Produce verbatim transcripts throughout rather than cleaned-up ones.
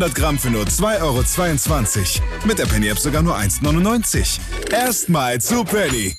hundert Gramm für nur zwei Euro zweiundzwanzig. Mit der Penny App sogar nur eins neunundneunzig. Erstmal zu Penny.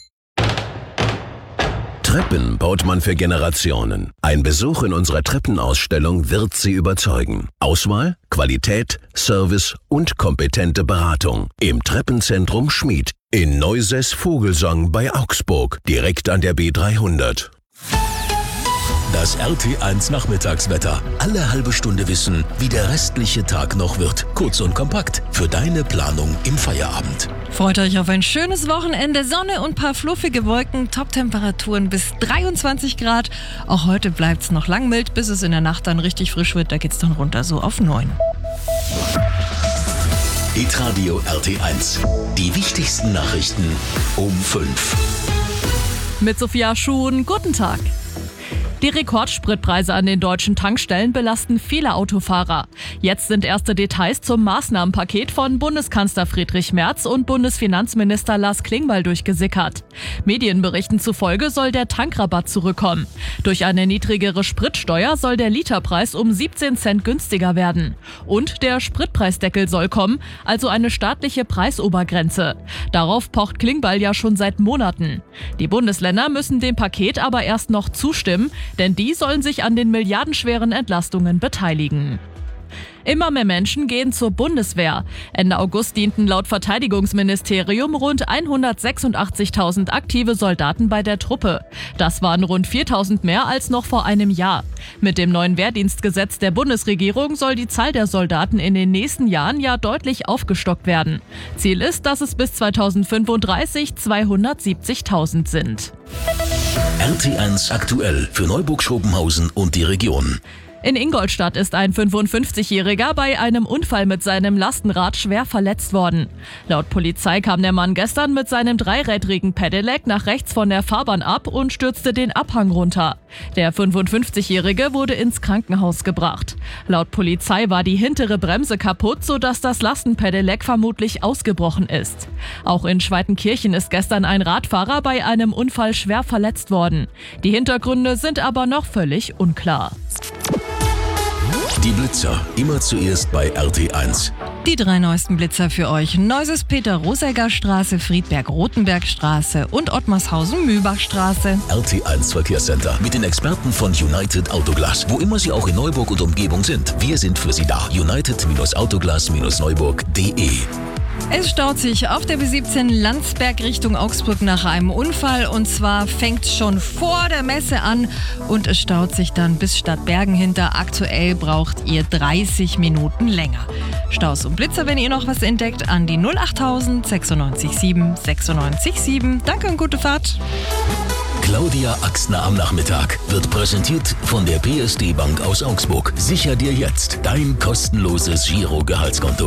Treppen baut man für Generationen. Ein Besuch in unserer Treppenausstellung wird Sie überzeugen. Auswahl, Qualität, Service und kompetente Beratung. Im Treppenzentrum Schmied in Neusäß-Vogelsang bei Augsburg, direkt an der B dreihundert. Das R T eins Nachmittagswetter. Alle halbe Stunde wissen, wie der restliche Tag noch wird. Kurz und kompakt für deine Planung im Feierabend. Freut euch auf ein schönes Wochenende, Sonne und paar fluffige Wolken, Top-Temperaturen bis dreiundzwanzig Grad. Auch heute bleibt es noch lang mild, bis es in der Nacht dann richtig frisch wird. Da geht's dann runter so auf neun. Hitradio R T eins. Die wichtigsten Nachrichten um fünf. Mit Sophia Schuhn, guten Tag. Die Rekordspritpreise an den deutschen Tankstellen belasten viele Autofahrer. Jetzt sind erste Details zum Maßnahmenpaket von Bundeskanzler Friedrich Merz und Bundesfinanzminister Lars Klingbeil durchgesickert. Medienberichten zufolge soll der Tankrabatt zurückkommen. Durch eine niedrigere Spritsteuer soll der Literpreis um siebzehn Cent günstiger werden. Und der Spritpreisdeckel soll kommen, also eine staatliche Preisobergrenze. Darauf pocht Klingbeil ja schon seit Monaten. Die Bundesländer müssen dem Paket aber erst noch zustimmen, denn die sollen sich an den milliardenschweren Entlastungen beteiligen. Immer mehr Menschen gehen zur Bundeswehr. Ende August dienten laut Verteidigungsministerium rund hundertsechsundachtzigtausend aktive Soldaten bei der Truppe. Das waren rund viertausend mehr als noch vor einem Jahr. Mit dem neuen Wehrdienstgesetz der Bundesregierung soll die Zahl der Soldaten in den nächsten Jahren ja deutlich aufgestockt werden. Ziel ist, dass es bis zweitausendfünfunddreißig zweihundertsiebzigtausend sind. R T eins aktuell für Neuburg-Schopenhausen und die Region. In Ingolstadt ist ein fünfundfünfzigjähriger bei einem Unfall mit seinem Lastenrad schwer verletzt worden. Laut Polizei kam der Mann gestern mit seinem dreirädrigen Pedelec nach rechts von der Fahrbahn ab und stürzte den Abhang runter. Der fünfundfünfzigjährige wurde ins Krankenhaus gebracht. Laut Polizei war die hintere Bremse kaputt, sodass das Lastenpedelec vermutlich ausgebrochen ist. Auch in Schweitenkirchen ist gestern ein Radfahrer bei einem Unfall schwer verletzt worden. Die Hintergründe sind aber noch völlig unklar. Die Blitzer, immer zuerst bei R T eins. Die drei neuesten Blitzer für euch: Neuses Peter-Rosegger-Straße, Friedberg-Rotenberg-Straße und Ottmarshausen-Mühlbach-Straße. R T eins Verkehrscenter mit den Experten von United Autoglas. Wo immer Sie auch in Neuburg und Umgebung sind, wir sind für Sie da. United Autoglas Neuburg punkt de. Es staut sich auf der B siebzehn Landsberg Richtung Augsburg nach einem Unfall, und zwar fängt schon vor der Messe an und es staut sich dann bis Stadtbergen hinter. Aktuell braucht ihr dreißig Minuten länger. Staus und Blitzer, wenn ihr noch was entdeckt, an die null achttausend sechsundneunzig sieben sechsundneunzig sieben. Danke und gute Fahrt. Claudia Axner am Nachmittag wird präsentiert von der P S D Bank aus Augsburg. Sicher dir jetzt dein kostenloses Giro-Gehaltskonto.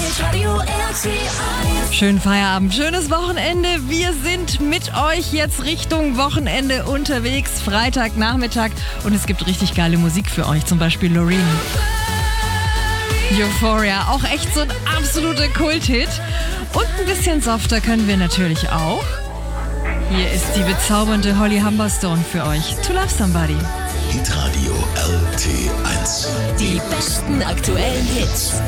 Schönen Feierabend, schönes Wochenende. Wir sind mit euch jetzt Richtung Wochenende unterwegs, Freitagnachmittag, und es gibt richtig geile Musik für euch, zum Beispiel Loreen. Euphoria, auch echt so ein absoluter Kulthit. Und ein bisschen softer können wir natürlich auch. Hier ist die bezaubernde Holly Humberstone für euch. To Love Somebody. Hitradio R T eins. Die besten aktuellen Hits.